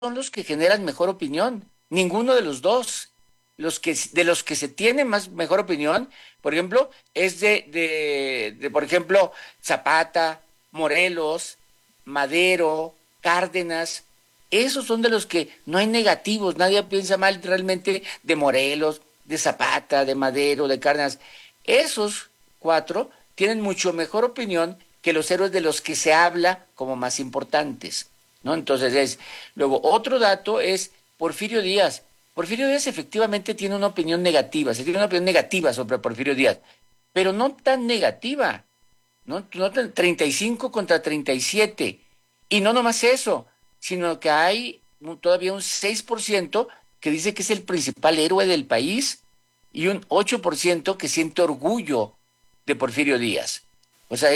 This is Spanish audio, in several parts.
son los que generan mejor opinión, ninguno de los dos. De los que se tiene más mejor opinión, por ejemplo, es por ejemplo, Zapata, Morelos, Madero, Cárdenas. Esos son de los que no hay negativos, nadie piensa mal realmente de Morelos, de Zapata, de Madero, de Cárdenas. Esos cuatro tienen mucho mejor opinión que los héroes de los que se habla como más importantes, ¿no? Luego, otro dato es Porfirio Díaz. Porfirio Díaz efectivamente tiene una opinión negativa, se tiene una opinión negativa sobre Porfirio Díaz, pero no tan negativa, no 35 contra 37. Y no nomás eso, sino que hay todavía un 6% que dice que es el principal héroe del país y un 8% que siente orgullo de Porfirio Díaz. O sea,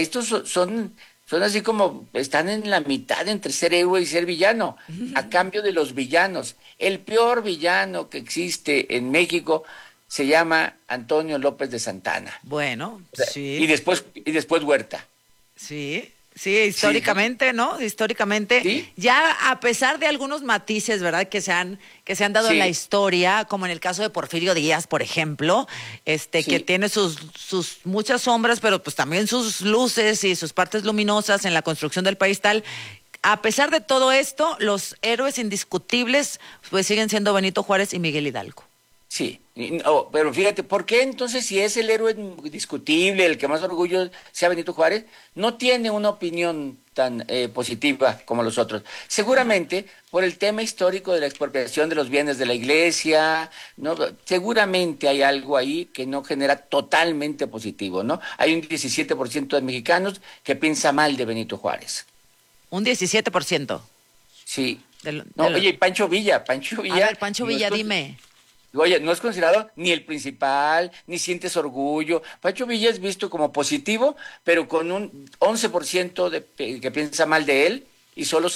son así como, están en la mitad entre ser héroe y ser villano, a cambio de los villanos. El peor villano que existe en México se llama Antonio López de Santana. Bueno, O sea, sí, y después Huerta. sí, sí, Sí, históricamente, ¿no? Históricamente, sí, ya a pesar de algunos matices, ¿verdad? Que se han dado en la sí, historia, como en el caso de Porfirio Díaz, por ejemplo, que sí. tiene sus muchas sombras, pero pues también sus luces y sus partes luminosas en la construcción del país tal. A pesar de todo esto, los héroes indiscutibles pues siguen siendo Benito Juárez y Miguel Hidalgo. Sí, no, pero fíjate, ¿por qué entonces si es el héroe discutible, el que más orgullo sea Benito Juárez, no tiene una opinión tan positiva como los otros? Seguramente por el tema histórico de la expropiación de los bienes de la iglesia, ¿no? Seguramente hay algo ahí que no genera totalmente positivo, ¿no? Hay un 17% de mexicanos que piensa mal de Benito Juárez. Un 17%. Sí. No, Del, oye, y Pancho a ver, Villa Pancho no es Villa, dime. Oye, no es considerado ni el principal, ni sientes orgullo. Pacho Villa es visto como positivo, pero con un 11% que piensa mal de él y solo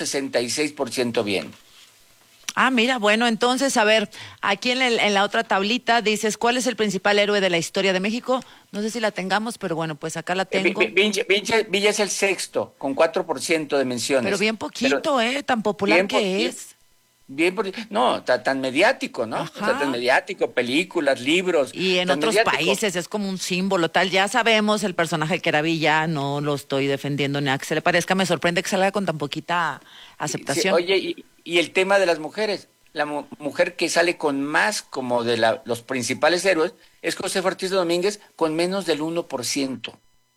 66% bien. Ah, mira, bueno, entonces, a ver, aquí en la otra tablita dices, ¿cuál es el principal héroe de la historia de México? No sé si la tengamos, pero bueno, pues acá la tengo. Villa es el sexto, con 4% de Pero menciones. bien Pero poquito, ¿eh? Tan popular bien, por, que bien, es. bien no, tan mediático, ¿no? O sea, tan Ajá. mediático, películas, libros, Y en tan otros mediático. países es como un símbolo tal. Ya sabemos el personaje que era Villa, no lo estoy defendiendo ni a que se le parezca. Me sorprende que salga con tan poquita Sí, aceptación. oye, y el tema de las mujeres, la mujer que sale con más como de los principales héroes es José Ortiz de Domínguez con menos del 1%.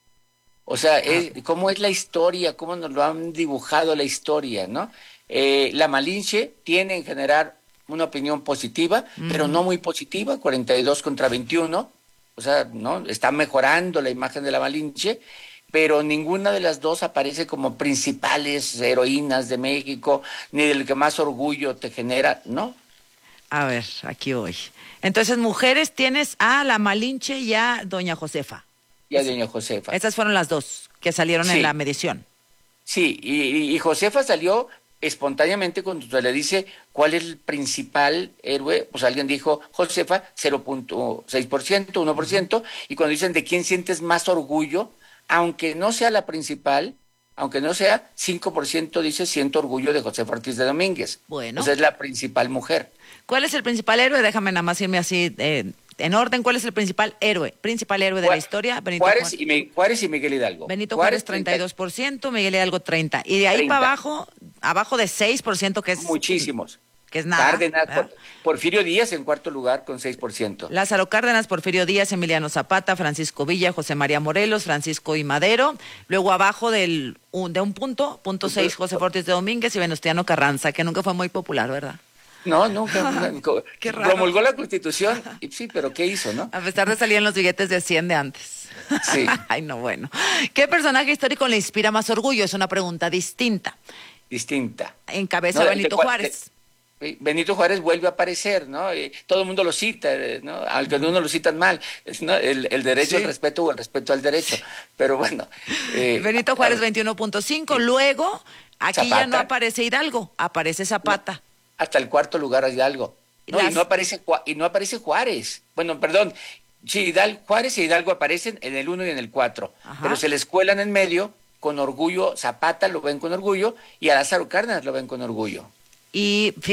O sea, Ah, cómo es la historia, cómo nos lo han dibujado la historia, ¿no? La Malinche tiene en general una opinión positiva, pero ujú. no muy positiva, 42 contra 21. O sea, ¿no? Está mejorando la imagen de la Malinche, pero ninguna de las dos aparece como principales heroínas de México, ni del que más orgullo te genera, ¿no? A ver, aquí voy. Entonces, mujeres tienes a la Malinche y a Doña Josefa. Ya doña Josefa. Esas fueron las dos que salieron en la Sí, medición. sí, y Josefa salió espontáneamente cuando se le dice cuál es el principal héroe, pues alguien dijo Josefa, 0,6%, 1%, y cuando dicen de quién sientes más orgullo, aunque no sea la principal, aunque no sea, 5% dice siento orgullo de Josefa Ortiz de Domínguez. O Bueno, sea, es la principal mujer. ¿cuál es el principal héroe? Déjame nada más irme así en orden. ¿Cuál es el principal héroe? Principal héroe de la historia, Benito Juárez. Juárez y Miguel Hidalgo. Benito Juárez Juárez 32%, Miguel Hidalgo 30%. Y de ahí para 30, abajo, abajo de 6%, muchísimos. que es nada, Cárdenas, ¿verdad? Porfirio Díaz en cuarto lugar con 6%. Lázaro Cárdenas, Porfirio Díaz, Emiliano Zapata, Francisco Villa, José María Morelos, Francisco y Madero. Luego abajo de un punto 6, José Fortes de Domínguez y Venustiano Carranza, que nunca fue muy popular, ¿verdad? No, nunca. Qué raro. Promulgó la Constitución, y sí, pero ¿qué hizo, no? A pesar de salir en los billetes de 100 de antes. Sí, Ay, no, bueno. ¿Qué personaje histórico le inspira más orgullo? Es una pregunta distinta. distinta. Encabeza ¿No? Benito Juárez. Benito Juárez vuelve a aparecer, ¿no? Todo el mundo lo cita, ¿no? Aunque uno lo citan mal, ¿no? El derecho al Sí. respeto o el respeto al derecho. Pero bueno, Benito Juárez 21.5. Luego, aquí ya no Zapata, aparece Hidalgo, aparece no, Zapata. hasta el cuarto lugar hay algo. No, Las, y no aparece Juárez. Bueno, perdón, sí, Juárez y Hidalgo aparecen en el 1 y en el 4, pero ajá. se les cuelan en medio con orgullo. Zapata lo ven con orgullo y a Lázaro Cárdenas lo ven con orgullo. y